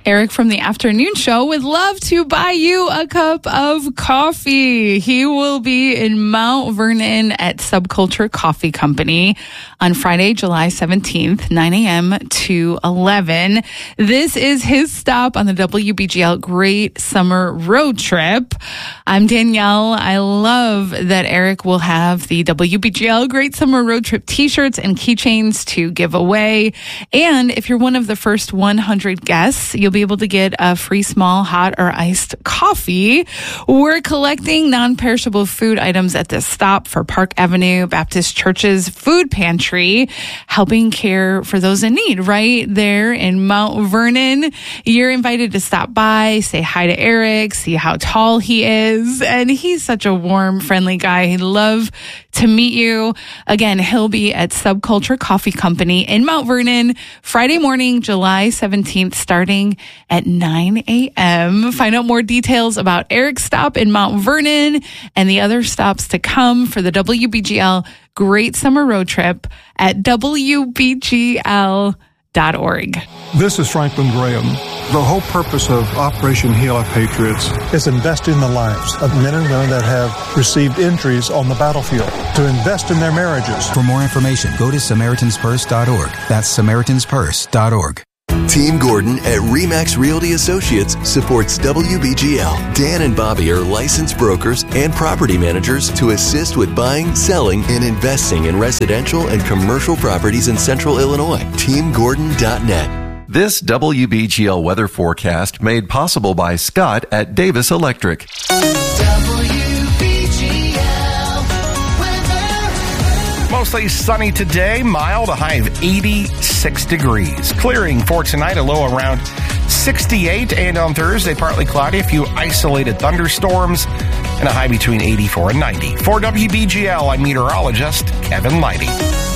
Eric from the afternoon show would love to buy you a cup of coffee. He will be in Mount Vernon at Subculture Coffee Company on Friday, July 17th, 9 a.m. to 11. This is his stop on the WBGL Great Summer Road Trip. I'm Danielle. I love that Eric will have the WBGL Great Summer Road Trip t-shirts and keychains to give away. And if you're one of the first 100 guests, you'll be able to get a free small hot or iced coffee. We're collecting non-perishable food items at this stop for Park Avenue Baptist Church's food pantry, helping care for those in need right there in Mount Vernon. You're invited to stop by, say hi to Eric, see how tall he is. And he's such a warm, friendly guy. He'd love to meet you. Again, he'll be at Subculture Coffee Company in Mount Vernon Friday morning, July 17th, starting at 9 a.m. Find out more details about Eric's stop in Mount Vernon and the other stops to come for the WBGL Great Summer Road Trip at WBGL.org. This is Franklin Graham. The whole purpose of Operation Heal Our Patriots is invest in the lives of men and women that have received injuries on the battlefield, to invest in their marriages. For more information, go to SamaritansPurse.org. That's SamaritansPurse.org. Team Gordon at RE/MAX Realty Associates supports WBGL. Dan and Bobby are licensed brokers and property managers to assist with buying, selling, and investing in residential and commercial properties in Central Illinois. TeamGordon.net. This WBGL weather forecast made possible by Scott at Davis Electric. Mostly sunny today, mild, a high of 86 degrees. Clearing for tonight, a low around 68, and on Thursday, partly cloudy, a few isolated thunderstorms, and a high between 84 and 90. For WBGL, I'm meteorologist Kevin Leidy.